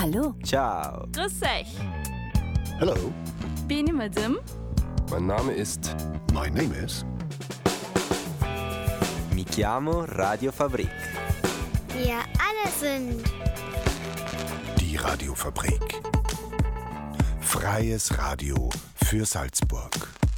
Hallo. Ciao. Grüß euch. Hello. Bin ich Madame? Mein Name ist... My name is... Mi chiamo Radio Fabrik. Wir alle sind Die Radiofabrik. Freies Radio für Salzburg.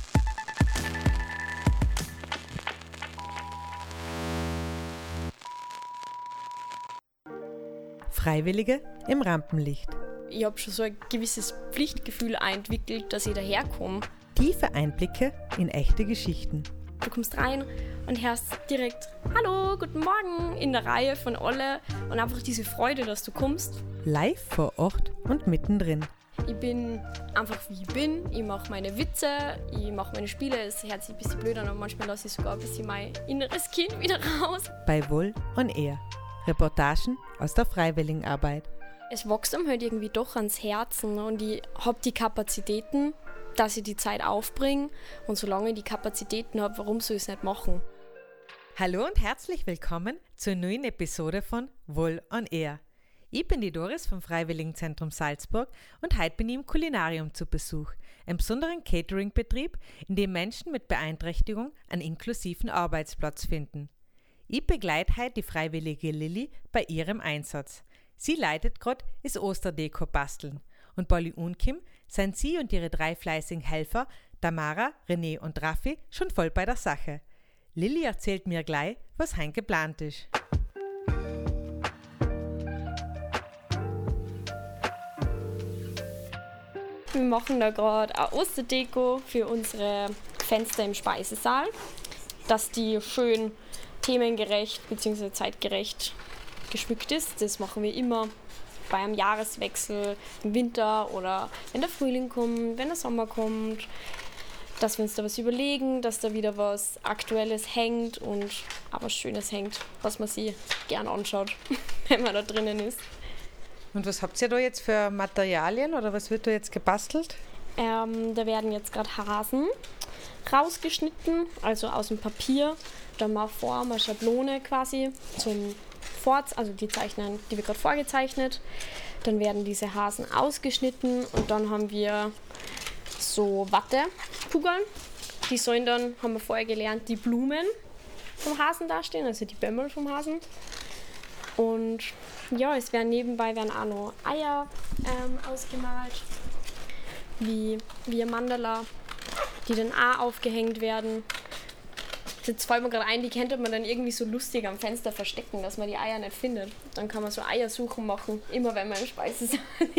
Freiwillige im Rampenlicht. Ich habe schon so ein gewisses Pflichtgefühl entwickelt, dass ich daherkomme. Tiefe Einblicke in echte Geschichten. Du kommst rein und hörst direkt Hallo, guten Morgen in der Reihe von alle und einfach diese Freude, dass du kommst. Live vor Ort und mittendrin. Ich bin einfach wie ich bin, ich mache meine Witze, ich mache meine Spiele, es hört sich ein bisschen blöd an und manchmal lasse ich sogar ein bisschen mein inneres Kind wieder raus. Bei Wohl on Air. Reportagen aus der Freiwilligenarbeit. Es wächst einem halt irgendwie doch ans Herzen und ich habe die Kapazitäten, dass ich die Zeit aufbringe und solange ich die Kapazitäten habe, warum soll ich es nicht machen? Hallo und herzlich willkommen zur neuen Episode von Wohl on Air. Ich bin die Doris vom Freiwilligenzentrum Salzburg und heute bin ich im Kulinarium zu Besuch, einem besonderen Catering-Betrieb, in dem Menschen mit Beeinträchtigung einen inklusiven Arbeitsplatz finden. Ich begleite heute die freiwillige Lilly bei ihrem Einsatz. Sie leitet gerade das Osterdeko basteln und bei Unkim sind sie und ihre 3 fleißigen Helfer, Tamara, René und Raffi, schon voll bei der Sache. Lilly erzählt mir gleich, was heute geplant ist. Wir machen da gerade eine Osterdeko für unsere Fenster im Speisesaal, dass die schön themengerecht bzw. zeitgerecht geschmückt ist. Das machen wir immer bei einem Jahreswechsel im Winter oder wenn der Frühling kommt, wenn der Sommer kommt, dass wir uns da was überlegen, dass da wieder was Aktuelles hängt und auch was Schönes hängt, was man sich gern anschaut, wenn man da drinnen ist. Und was habt ihr da jetzt für Materialien oder was wird da jetzt gebastelt? Da werden jetzt gerade Hasen rausgeschnitten, also aus dem Papier. Da haben wir vor eine Schablone quasi zum also die Zeichnen, die wir gerade vorgezeichnet. Dann werden diese Hasen ausgeschnitten und dann haben wir so Wattekugeln. Die sollen dann, haben wir vorher gelernt, die Blumen vom Hasen dastehen, also die Bämmel vom Hasen. Und ja, es werden nebenbei auch noch Eier ausgemalt, wie ein Mandala, die dann auch aufgehängt werden. Jetzt fällt mir gerade ein, die könnte man dann irgendwie so lustig am Fenster verstecken, dass man die Eier nicht findet. Dann kann man so Eiersuchen machen, immer wenn man im Speisesaal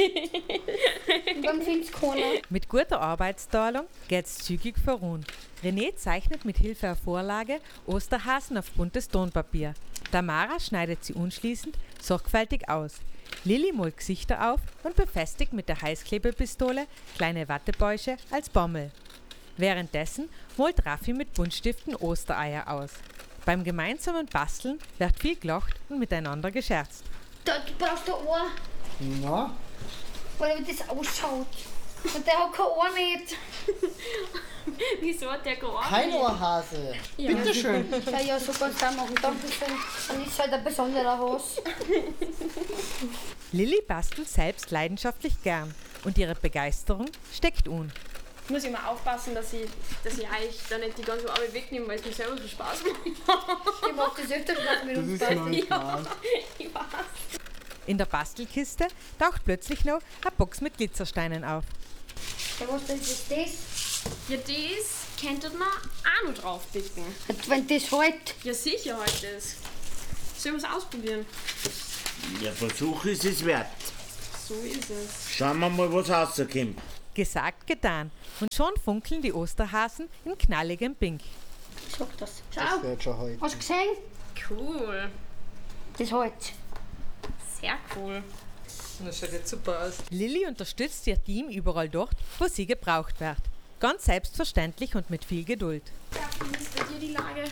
ist. Dann find's keiner. Mit guter Arbeitsteilung geht's zügig voran. René zeichnet mit Hilfe einer Vorlage Osterhasen auf buntes Tonpapier. Tamara schneidet sie anschließend sorgfältig aus. Lilly malt Gesichter auf und befestigt mit der Heißklebepistole kleine Wattebäusche als Bommel. Währenddessen malt Raffi mit Buntstiften Ostereier aus. Beim gemeinsamen Basteln wird viel gelacht und miteinander gescherzt. Du brauchst ein Ohr, Na, weil wie das ausschaut. Und der hat kein Ohr nicht. Wieso hat der gar kein Ohrhase. Ja. Bitteschön. Ja, so kannst du auch machen. Dankeschön. Dann ist halt ein besonderer Hass. Lilly bastelt selbst leidenschaftlich gern und ihre Begeisterung steckt an. Ich muss immer aufpassen, dass ich euch da nicht die ganze Arbeit wegnehme, weil es mir selber so Spaß macht. Ich mach das öfter Spaß mit uns beiden. Ich weiß. In der Bastelkiste taucht plötzlich noch eine Box mit Glitzersteinen auf. Ja, was ist das? Ja, das könntet man auch noch drauf picken. Wenn das halt. Ja, sicher halt das. Sollen wir es ausprobieren? Der Versuch ist es wert. So ist es. Schauen wir mal, was rauskommt. Gesagt, getan. Und schon funkeln die Osterhasen in knalligem Pink. Sag das. Das Schau. wird schon heute. Hast du gesehen? Cool. Das halt. Sehr cool. Das schaut jetzt super aus. Lilly unterstützt ihr Team überall dort, wo sie gebraucht wird. Ganz selbstverständlich und mit viel Geduld. Ja, wie ist bei dir die Lage?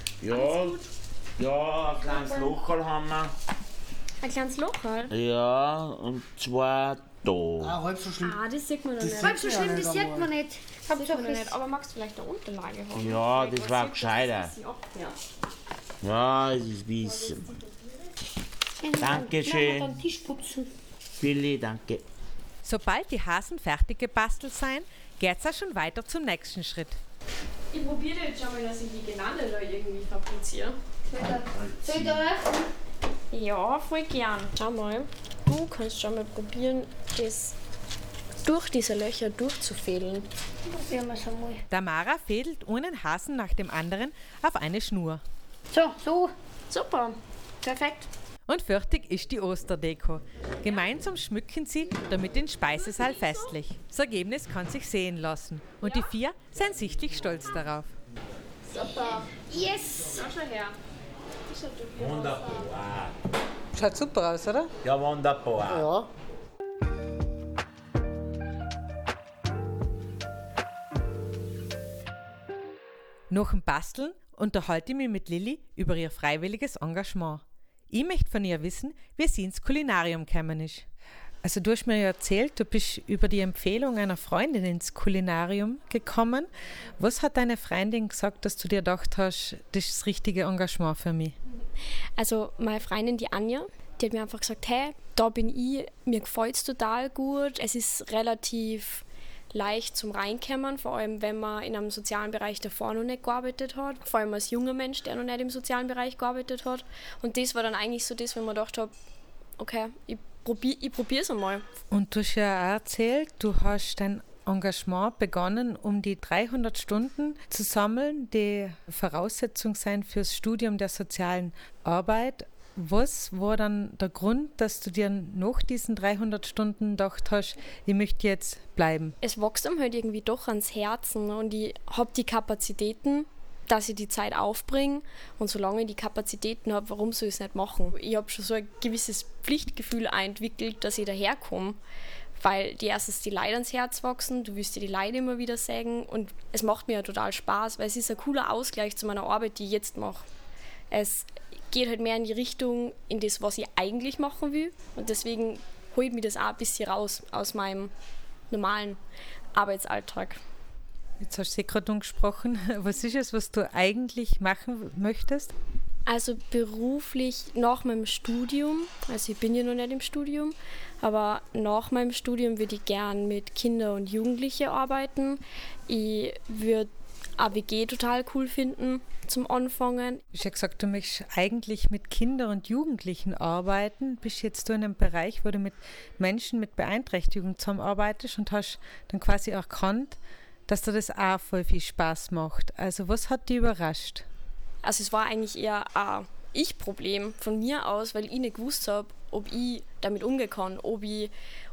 Ja, ein kleines Locherl haben wir. Ein kleines Loch halt. Ja, und zwar da. Halb so schlimm. Ah, das sieht man noch nicht. Halb so schlimm, das sieht man nicht. Das sieht man noch nicht. Aber magst du vielleicht eine Unterlage haben? Ja, Vielleicht das war was gescheiter. sieht, dass sie abhört. Ja, es ist wissen. Dankeschön. Dann Tisch putzen. Billy, danke. Sobald die Hasen fertig gebastelt sind, geht's auch schon weiter zum nächsten Schritt. Ich probiere jetzt schon mal, dass ich die Gelande da irgendwie fabriziere. Soll ich da öffnen? Ja, voll gern. Schau mal, du kannst schon mal probieren, das durch diese Löcher durchzufädeln. Probieren wir es einmal. Tamara fädelt einen Hasen nach dem anderen auf eine Schnur. So. Super, perfekt. Und fertig ist die Osterdeko. Gemeinsam schmücken sie damit den Speisesaal festlich. Das Ergebnis kann sich sehen lassen. Und die 4 sind sichtlich stolz darauf. Super. Yes. Schau schon her. Wunderbar. Schaut super aus, oder? Ja, wunderbar. Ja. Nach dem Basteln unterhalte ich mich mit Lilly über ihr freiwilliges Engagement. Ich möchte von ihr wissen, wie sie ins Kulinarium gekommen ist. Also du hast mir ja erzählt, du bist über die Empfehlung einer Freundin ins Kulinarium gekommen. Was hat deine Freundin gesagt, dass du dir gedacht hast, das ist das richtige Engagement für mich? Also meine Freundin, die Anja, die hat mir einfach gesagt, hey, da bin ich, mir gefällt es total gut. Es ist relativ leicht zum Reinkommen, vor allem wenn man in einem sozialen Bereich davor noch nicht gearbeitet hat. Vor allem als junger Mensch, der noch nicht im sozialen Bereich gearbeitet hat. Und das war dann eigentlich so das, wenn man gedacht habe, okay, ich probiere es einmal. Und du hast ja auch erzählt, du hast dein Engagement begonnen, um die 300 Stunden zu sammeln, die Voraussetzung sein fürs Studium der sozialen Arbeit. Was war dann der Grund, dass du dir nach diesen 300 Stunden gedacht hast, ich möchte jetzt bleiben? Es wächst einem halt irgendwie doch ans Herzen und ich habe die Kapazitäten, dass ich die Zeit aufbringe, und solange ich die Kapazitäten habe, warum soll ich es nicht machen? Ich habe schon so ein gewisses Pflichtgefühl entwickelt, dass ich daherkomme, weil die erstens die Leute ans Herz wachsen, du willst dir die Leute immer wieder sagen und es macht mir ja total Spaß, weil es ist ein cooler Ausgleich zu meiner Arbeit, die ich jetzt mache. Es geht halt mehr in die Richtung, in das, was ich eigentlich machen will, und deswegen holt mich das auch ein bisschen raus aus meinem normalen Arbeitsalltag. Jetzt hast du sie gerade angesprochen. Was ist es, was du eigentlich machen möchtest? Also beruflich nach meinem Studium, also ich bin ja noch nicht im Studium, aber nach meinem Studium würde ich gern mit Kindern und Jugendlichen arbeiten. Ich würde AWG total cool finden zum Anfangen. Du hast ja gesagt, du möchtest eigentlich mit Kindern und Jugendlichen arbeiten. Bist jetzt du in einem Bereich, wo du mit Menschen mit Beeinträchtigung zusammenarbeitest und hast dann quasi erkannt, dass dir das auch voll viel Spaß macht. Also was hat dich überrascht? Also es war eigentlich eher ein Ich-Problem von mir aus, weil ich nicht gewusst habe, ob ich damit umgehen kann, ob ich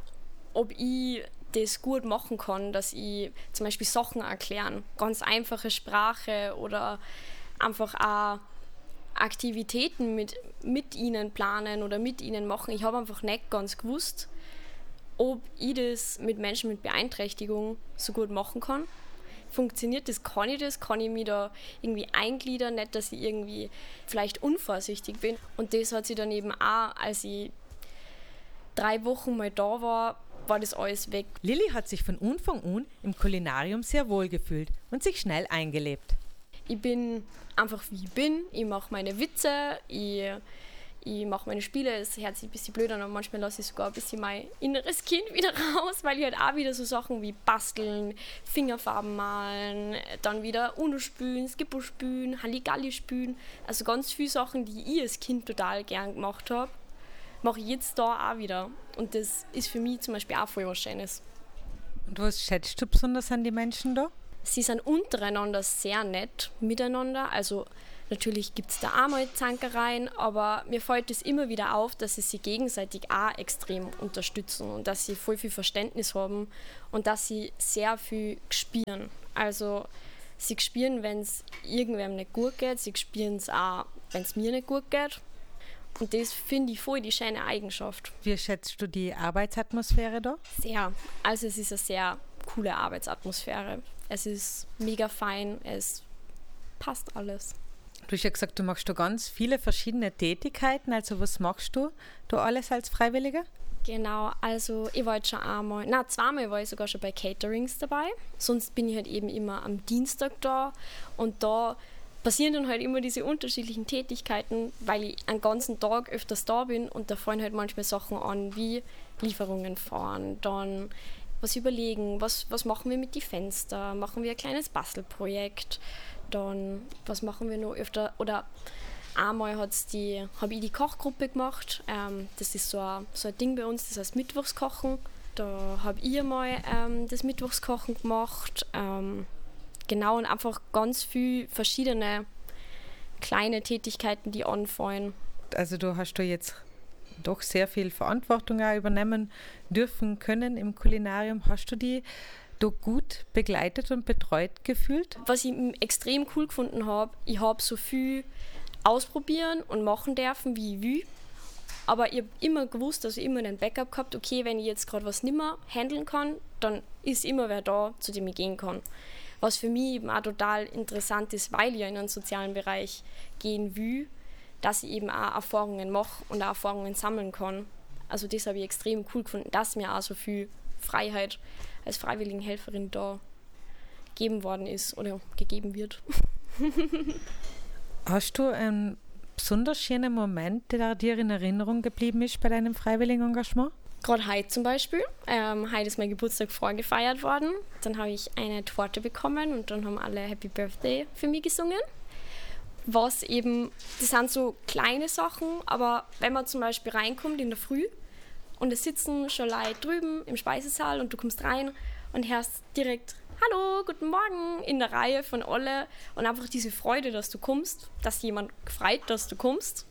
das gut machen kann, dass ich zum Beispiel Sachen erklären, ganz einfache Sprache oder einfach auch Aktivitäten mit ihnen planen oder mit ihnen machen. Ich habe einfach nicht ganz gewusst, ob ich das mit Menschen mit Beeinträchtigung so gut machen kann. Funktioniert das? Kann ich mich da irgendwie eingliedern? Nicht, dass ich irgendwie vielleicht unvorsichtig bin. Und das hat sich dann eben auch, als ich 3 Wochen mal da war das alles weg. Lilly hat sich von Anfang an im Kulinarium sehr wohl gefühlt und sich schnell eingelebt. Ich bin einfach wie ich bin. Ich mache meine Witze, ich mache meine Spiele. Es hört sich ein bisschen blöd an, aber manchmal lasse ich sogar ein bisschen mein inneres Kind wieder raus, weil ich halt auch wieder so Sachen wie basteln, Fingerfarben malen, dann wieder Uno spielen, Skippo spielen, Halligalli spielen. Also ganz viele Sachen, die ich als Kind total gern gemacht habe, mache ich jetzt da auch wieder. Und das ist für mich zum Beispiel auch voll was Schönes. Und was schätzt du besonders an die Menschen da? Sie sind untereinander sehr nett miteinander. Also natürlich gibt es da auch mal Zankereien, aber mir fällt es immer wieder auf, dass sie sich gegenseitig auch extrem unterstützen und dass sie voll viel Verständnis haben und dass sie sehr viel spüren. Also sie spüren, wenn es irgendwem nicht gut geht, sie spüren es auch, wenn es mir nicht gut geht. Und das finde ich voll die schöne Eigenschaft. Wie schätzt du die Arbeitsatmosphäre da? Sehr. Also es ist eine sehr coole Arbeitsatmosphäre. Es ist mega fein, es passt alles. Du hast ja gesagt, du machst da ganz viele verschiedene Tätigkeiten. Also was machst du alles als Freiwilliger? Genau, also ich war jetzt schon zweimal war ich sogar schon bei Caterings dabei. Sonst bin ich halt eben immer am Dienstag da und da passieren dann halt immer diese unterschiedlichen Tätigkeiten, weil ich einen ganzen Tag öfters da bin und da fallen halt manchmal Sachen an, wie Lieferungen fahren, dann was überlegen, was machen wir mit den Fenstern, machen wir ein kleines Bastelprojekt, dann was machen wir noch öfter, oder einmal habe ich die Kochgruppe gemacht, das ist so ein Ding bei uns, das heißt Mittwochskochen, da habe ich einmal das Mittwochskochen gemacht, genau, und einfach ganz viele verschiedene kleine Tätigkeiten, die anfallen. Also du hast da jetzt doch sehr viel Verantwortung auch übernehmen dürfen können im Kulinarium. Hast du die da gut begleitet und betreut gefühlt? Was ich extrem cool gefunden habe, ich habe so viel ausprobieren und machen dürfen, wie ich will. Aber ich habe immer gewusst, also immer einen Backup gehabt, okay, wenn ich jetzt gerade was nicht mehr handeln kann, dann ist immer wer da, zu dem ich gehen kann. Was für mich eben auch total interessant ist, weil ich ja in einen sozialen Bereich gehen will, dass ich eben auch Erfahrungen mache und auch Erfahrungen sammeln kann. Also das habe ich extrem cool gefunden, dass mir auch so viel Freiheit als Freiwilligenhelferin da gegeben worden ist oder gegeben wird. Hast du einen besonders schönen Moment, der dir in Erinnerung geblieben ist bei deinem Freiwilligenengagement? Gerade heute zum Beispiel. Heute ist mein Geburtstag vorgefeiert worden. Dann habe ich eine Torte bekommen und dann haben alle Happy Birthday für mich gesungen. Was eben, das sind so kleine Sachen, aber wenn man zum Beispiel reinkommt in der Früh und es sitzen schon Leute drüben im Speisesaal und du kommst rein und hörst direkt Hallo, guten Morgen in der Reihe von alle und einfach diese Freude, dass du kommst, dass jemand freut, dass du kommst,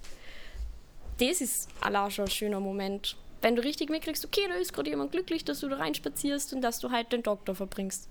das ist allein schon ein schöner Moment. Wenn du richtig mitkriegst, okay, da ist gerade jemand glücklich, dass du da reinspazierst und dass du halt den Tag da verbringst.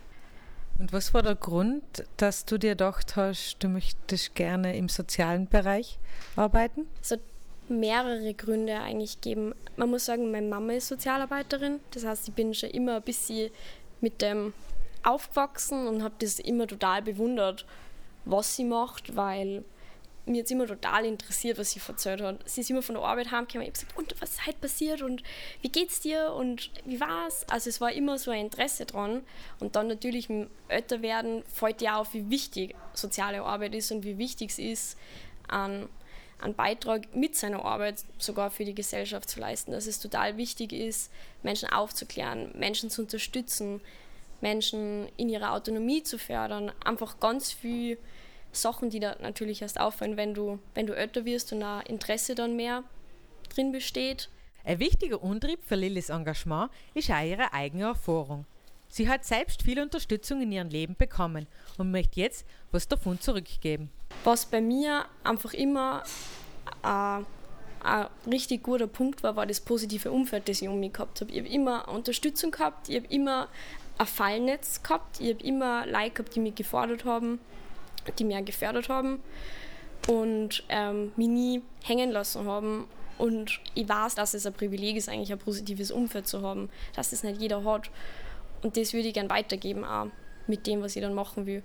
Und was war der Grund, dass du dir gedacht hast, du möchtest gerne im sozialen Bereich arbeiten? Es hat mehrere Gründe eigentlich gegeben. Man muss sagen, meine Mama ist Sozialarbeiterin. Das heißt, ich bin schon immer ein bisschen mit dem aufgewachsen und habe das immer total bewundert, was sie macht, weil mir jetzt immer total interessiert, was sie erzählt hat. Sie ist immer von der Arbeit heimgekommen und ich habe gesagt, und was ist heute passiert und wie geht's dir und wie war's? Also es war immer so ein Interesse dran und dann natürlich im Älterwerden fällt dir auf, wie wichtig soziale Arbeit ist und wie wichtig es ist, einen Beitrag mit seiner Arbeit sogar für die Gesellschaft zu leisten, dass es total wichtig ist, Menschen aufzuklären, Menschen zu unterstützen, Menschen in ihrer Autonomie zu fördern, einfach ganz viel Sachen, die da natürlich erst auffallen, wenn du älter wirst und ein Interesse dann mehr drin besteht. Ein wichtiger Antrieb für Lillys Engagement ist auch ihre eigene Erfahrung. Sie hat selbst viel Unterstützung in ihrem Leben bekommen und möchte jetzt was davon zurückgeben. Was bei mir einfach immer ein richtig guter Punkt war das positive Umfeld, das ich um mich gehabt habe. Ich habe immer Unterstützung gehabt, ich habe immer ein Fallnetz gehabt, ich habe immer Leute gehabt, die mich gefordert haben, die mich auch gefördert haben und mich nie hängen lassen haben. Und ich weiß, dass es ein Privileg ist, eigentlich ein positives Umfeld zu haben, dass es nicht jeder hat. Und das würde ich gerne weitergeben, auch mit dem, was ich dann machen will.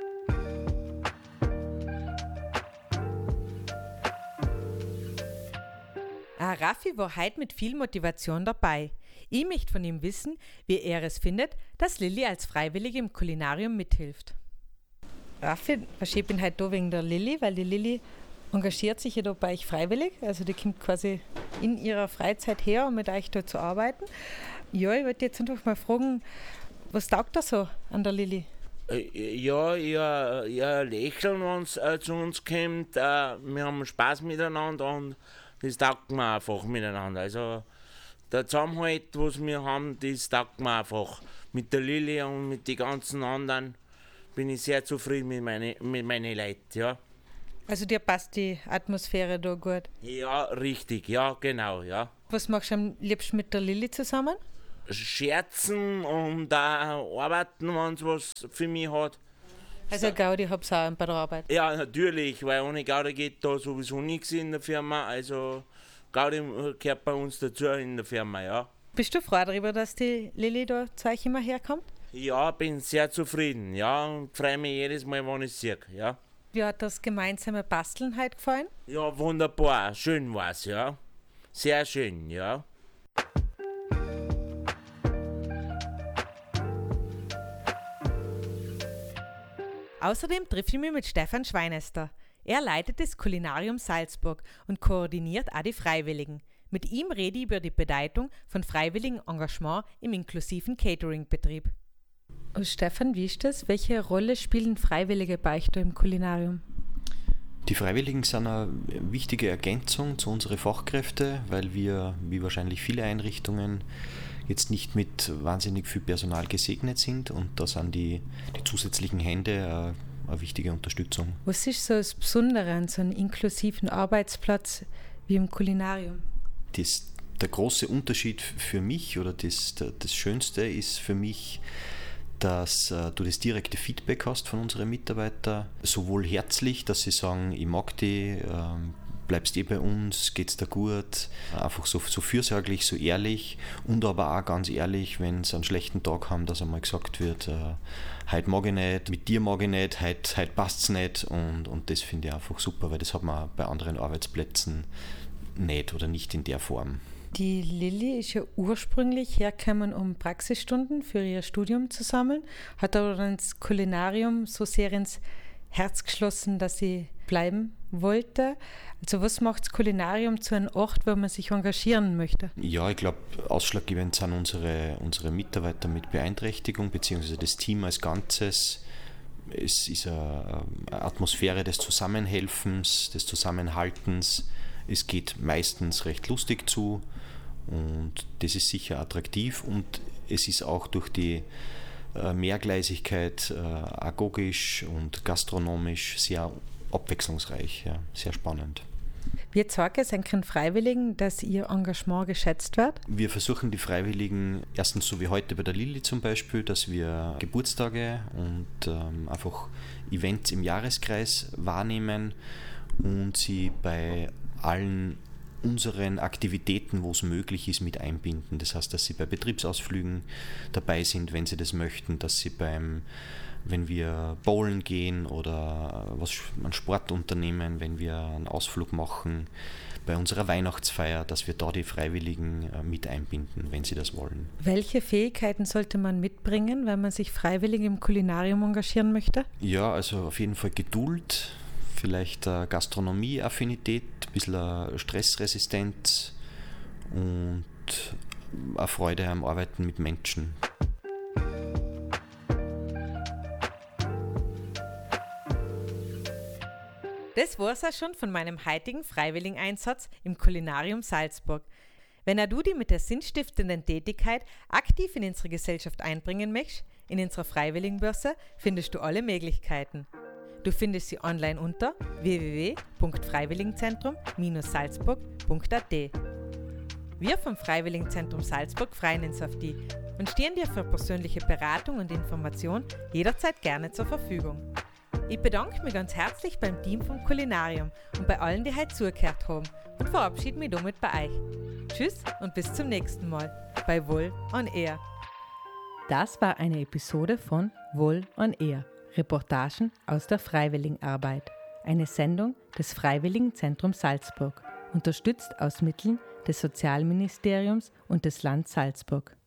Raffi war heute mit viel Motivation dabei. Ich möchte von ihm wissen, wie er es findet, dass Lilly als Freiwillige im Kulinarium mithilft. Raffi, ich bin heute da wegen der Lilly, weil die Lilly engagiert sich ja da bei euch freiwillig. Also die kommt quasi in ihrer Freizeit her, um mit euch da zu arbeiten. Ja, ich wollte jetzt einfach mal fragen, was taugt da so an der Lilly? Ja, ihr Lächeln, wenn es zu uns kommt. Wir haben Spaß miteinander und das taugt mir einfach miteinander. Also der Zusammenhalt, was wir haben, das taugt mir einfach. Mit der Lilly und mit den ganzen anderen bin ich sehr zufrieden mit meinen Leuten, ja. Also dir passt die Atmosphäre da gut? Ja, richtig, ja, genau, ja. Was machst du am liebsten mit der Lilly zusammen? Scherzen und auch arbeiten, wenn es was für mich hat. Also Gaudi hab's auch bei der Arbeit? Ja, natürlich, weil ohne Gaudi geht da sowieso nichts in der Firma. Also Gaudi gehört bei uns dazu in der Firma, ja. Bist du froh darüber, dass die Lilly da zu euch immer herkommt? Ja, bin sehr zufrieden, ja, und freue mich jedes Mal, wenn ich sie sehe, ja. Wie hat das gemeinsame Basteln heute gefallen? Ja, wunderbar, schön war's, ja. Sehr schön, ja. Außerdem treffe ich mich mit Stefan Schweinester. Er leitet das Kulinarium Salzburg und koordiniert auch die Freiwilligen. Mit ihm rede ich über die Bedeutung von freiwilligem Engagement im inklusiven Catering-Betrieb. Und Stefan, wie ist das? Welche Rolle spielen Freiwillige bei euch da im Kulinarium? Die Freiwilligen sind eine wichtige Ergänzung zu unseren Fachkräften, weil wir, wie wahrscheinlich viele Einrichtungen, jetzt nicht mit wahnsinnig viel Personal gesegnet sind und da sind die zusätzlichen Hände eine wichtige Unterstützung. Was ist so das Besondere an so einem inklusiven Arbeitsplatz wie im Kulinarium? Der große Unterschied für mich oder das Schönste ist für mich, dass du das direkte Feedback hast von unseren Mitarbeitern, sowohl herzlich, dass sie sagen, ich mag dich, bleibst bei uns, geht's dir gut, einfach so fürsorglich, so ehrlich und aber auch ganz ehrlich, wenn sie einen schlechten Tag haben, dass einmal gesagt wird, heute mag ich nicht, mit dir mag ich nicht, heute passt's nicht und das finde ich einfach super, weil das hat man bei anderen Arbeitsplätzen nicht oder nicht in der Form. Die Lilly ist ja ursprünglich hergekommen, um Praxisstunden für ihr Studium zu sammeln, hat aber dann ins Kulinarium so sehr ins Herz geschlossen, dass sie bleiben wollte. Also was macht das Kulinarium zu einem Ort, wo man sich engagieren möchte? Ja, ich glaube, ausschlaggebend sind unsere Mitarbeiter mit Beeinträchtigung bzw. das Team als Ganzes. Es ist eine Atmosphäre des Zusammenhelfens, des Zusammenhaltens. Es geht meistens recht lustig zu und das ist sicher attraktiv und es ist auch durch die Mehrgleisigkeit agogisch und gastronomisch sehr abwechslungsreich, ja, sehr spannend. Wie zeigt es einen Freiwilligen, dass ihr Engagement geschätzt wird? Wir versuchen die Freiwilligen erstens so wie heute bei der Lilly zum Beispiel, dass wir Geburtstage und einfach Events im Jahreskreis wahrnehmen und sie bei allen unseren Aktivitäten, wo es möglich ist, mit einbinden. Das heißt, dass sie bei Betriebsausflügen dabei sind, wenn sie das möchten, dass sie wenn wir bowlen gehen oder einen Sport unternehmen, wenn wir einen Ausflug machen, bei unserer Weihnachtsfeier, dass wir da die Freiwilligen mit einbinden, wenn sie das wollen. Welche Fähigkeiten sollte man mitbringen, wenn man sich freiwillig im Kulinarium engagieren möchte? Ja, also auf jeden Fall Geduld, vielleicht Gastronomie-Affinität, ein bisschen Stressresistenz und eine Freude am Arbeiten mit Menschen. Das war's auch schon von meinem heutigen Freiwilligeneinsatz im Kulinarium Salzburg. Wenn auch du dich mit der sinnstiftenden Tätigkeit aktiv in unsere Gesellschaft einbringen möchtest, in unserer Freiwilligenbörse findest du alle Möglichkeiten. Du findest sie online unter www.freiwilligenzentrum-salzburg.at. Wir vom Freiwilligenzentrum Salzburg freuen uns auf dich und stehen dir für persönliche Beratung und Information jederzeit gerne zur Verfügung. Ich bedanke mich ganz herzlich beim Team vom Kulinarium und bei allen, die heute zugehört haben und verabschiede mich damit bei euch. Tschüss und bis zum nächsten Mal bei Wohl on Air. Das war eine Episode von Wohl on Air. Reportagen aus der Freiwilligenarbeit. Eine Sendung des Freiwilligenzentrums Salzburg, unterstützt aus Mitteln des Sozialministeriums und des Landes Salzburg.